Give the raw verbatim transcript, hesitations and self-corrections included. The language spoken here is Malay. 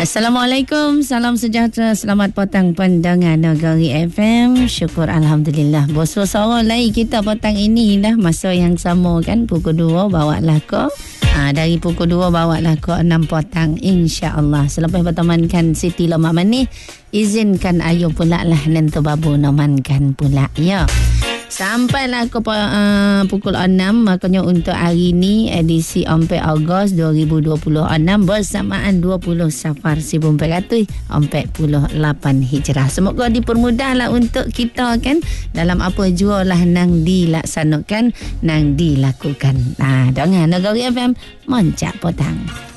Assalamualaikum, salam sejahtera, selamat petang pendengar Negeri F M. Syukur Alhamdulillah. Bosro sore lagi kita petang ini dah masa yang sama kan, pukul dua bawa lah ke. Ha, dari pukul dua bawa lah ke enam petang insya-Allah. Selepas bertemankan Siti Lemak Manis, izinkan ayo pula lah nentu babu nomankan pula ya. Sampailah ke uh, pukul enam, makanya untuk hari ini edisi empat Ogos dua ribu dua puluh enam bersamaan dua puluh Safar seribu empat ratus empat puluh lapan Hijrah. Semoga dipermudahlah untuk kita kan dalam apa jua lah nang dilaksanakan, nang dilakukan. Nah, dengan Negeri F M Moncak Petang.